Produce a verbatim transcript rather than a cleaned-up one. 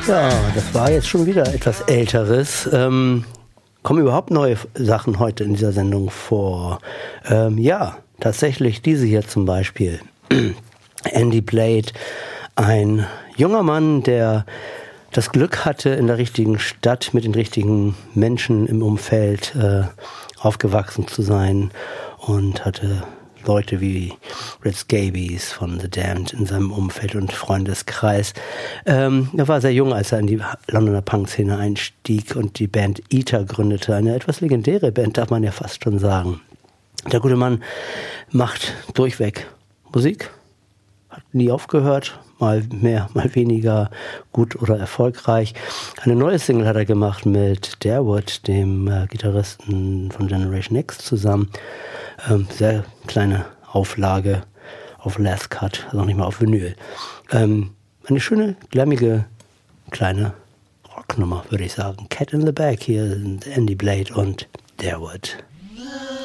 Ja, das war jetzt schon wieder etwas Älteres. Ähm, kommen überhaupt neue Sachen heute in dieser Sendung vor? Ähm, ja, tatsächlich diese hier zum Beispiel. Andy Blade, ein junger Mann, der das Glück hatte, in der richtigen Stadt mit den richtigen Menschen im Umfeld äh, aufgewachsen zu sein und hatte Leute wie Red Scabies von The Damned in seinem Umfeld und Freundeskreis. Ähm, er war sehr jung, als er in die Londoner Punk-Szene einstieg und die Band Eater gründete. Eine etwas legendäre Band, darf man ja fast schon sagen. Der gute Mann macht durchweg Musik, hat nie aufgehört, mal mehr, mal weniger gut oder erfolgreich. Eine neue Single hat er gemacht mit Darewood, dem äh, Gitarristen von Generation X zusammen. Ähm, sehr kleine Auflage auf Last Cut, also noch nicht mal auf Vinyl. Ähm, eine schöne, glammige, kleine Rocknummer, würde ich sagen. Cat in the Bag, hier sind Andy Blade und Darewood.